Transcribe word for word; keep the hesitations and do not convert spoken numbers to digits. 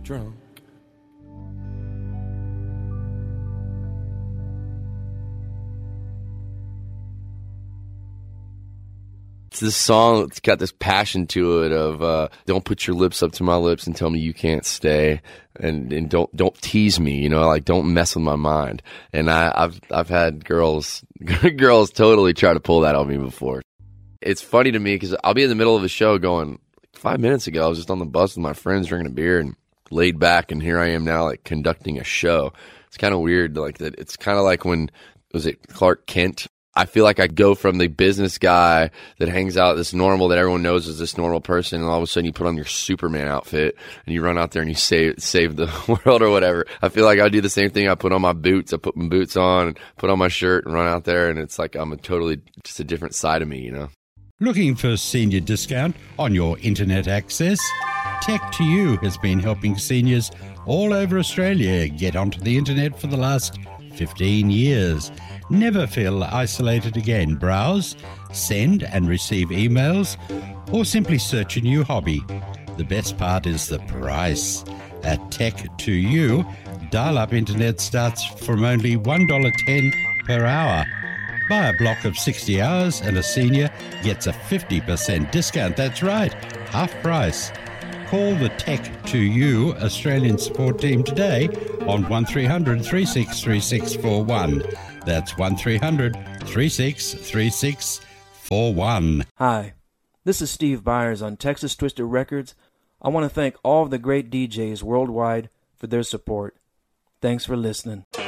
drunk. It's this song, it's got this passion to it of uh, don't put your lips up to my lips and tell me you can't stay, and, and don't don't tease me, you know, like don't mess with my mind. And I, I've I've had girls girls totally try to pull that on me before. It's funny to me because I'll be in the middle of a show going, five minutes ago I was just on the bus with my friends drinking a beer and laid back, and here I am now like conducting a show. It's kind of weird, like that. It's kind of like when, was it Clark Kent? I feel like I go from the business guy that hangs out, this normal that everyone knows is this normal person, and all of a sudden you put on your Superman outfit and you run out there and you save save the world or whatever. I feel like I do the same thing. I put on my boots, I put my boots on, and put on my shirt and run out there, and it's like I'm a totally just a different side of me, you know. Looking for a senior discount on your internet access? Tech to You has been helping seniors all over Australia get onto the internet for the last fifteen years. Never feel isolated again. Browse, send and receive emails, or simply search a new hobby. The best part is the price. At Tech to You, dial-up internet starts from only one dollar ten per hour. Buy a block of sixty hours and a senior gets a fifty percent discount. That's right, half price. Call the Tech to You Australian support team today on one three hundred, three six three six four one. That's one three hundred, three six three six four one. Hi, this is Steve Byers on Texas Twisted Records. I want to thank all of the great D Js worldwide for their support. Thanks for listening.